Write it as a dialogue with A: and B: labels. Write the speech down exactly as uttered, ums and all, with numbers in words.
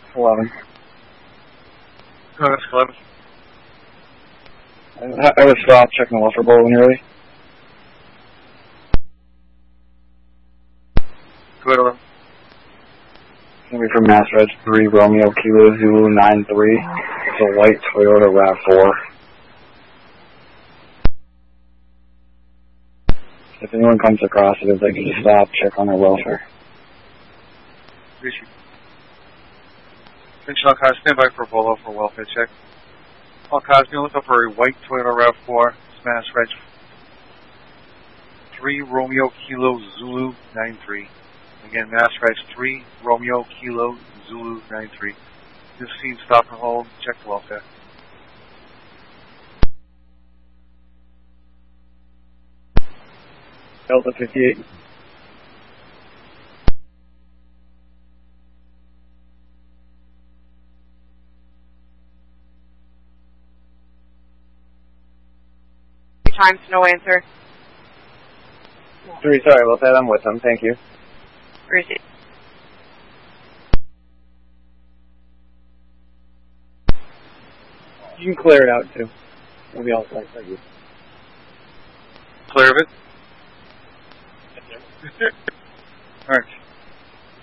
A: eleven.
B: Go ahead, eleven.
A: I, I would stop checking the welfare bowl when you're ready.
B: Go ahead, eleven.
A: It's going to be from Mass Reg three, Romeo Kilo Zulu nine three. It's a white Toyota RAV four. If anyone comes across it, if they can just stop, check on their welfare.
B: Appreciate it. Attention all cars, stand by for Volo for welfare check. All cars, be looking for a white Toyota RAV four, Mass Reg three, Romeo Kilo Zulu nine three. Again, Mass Reg three, Romeo Kilo Zulu nine three. This scene, stop and hold, check the welfare.
A: Delta fifty-eight.
C: Times, no answer.
A: Three, sorry about that. I'm with them. Thank you.
C: Appreciate it.
A: You can clear it out, too. We'll be all set. Thank you.
B: Clear of it? All right.